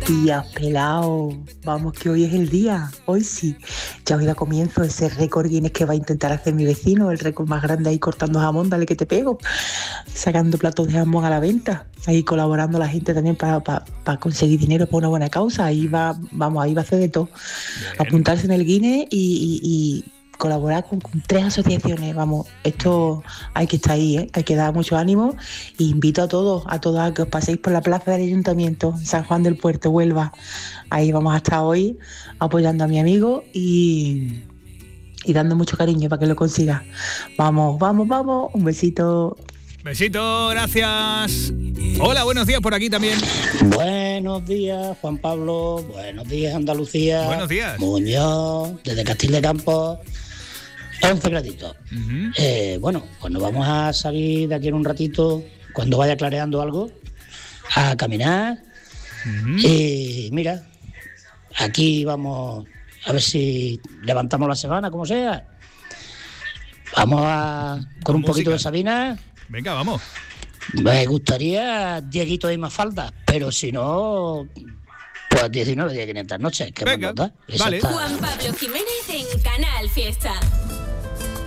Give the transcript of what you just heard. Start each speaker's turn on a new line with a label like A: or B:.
A: días, pelao. Vamos, que hoy es el día. Hoy sí. Ya hoy da comienzo ese récord Guinness que va a intentar hacer mi vecino, el récord más grande ahí cortando jamón, dale que te pego. Sacando platos de jamón a la venta. Ahí colaborando la gente también para conseguir dinero para una buena causa. Ahí va, vamos, ahí va a hacer de todo. Apuntarse en el Guinness y colaborar con 3 asociaciones. Vamos, esto hay que estar ahí, ¿eh? Hay que dar mucho ánimo. E invito a todos a que os paséis por la plaza del Ayuntamiento, San Juan del Puerto, Huelva. Ahí vamos a estar hoy apoyando a mi amigo y dando mucho cariño para que lo consiga. Vamos, vamos, vamos. Un besito.
B: Besito, gracias. Hola, buenos días por aquí también.
C: Buenos días, Juan Pablo. Buenos días, Andalucía.
B: Buenos días.
C: Muñoz, desde Castil de Campos. 11 graditos. Bueno, pues nos vamos a salir de aquí en un ratito, cuando vaya clareando algo, a caminar. Y mira, aquí vamos a ver si levantamos la semana, como sea. Vamos con un poquito de Sabina.
B: Venga, vamos.
C: Me gustaría Dieguito y más falda, pero si no, pues 19 días 500 noches. ¿Qué
B: venga,
C: más nos da?
B: vale.
D: Juan Pablo Jiménez en Canal Fiesta.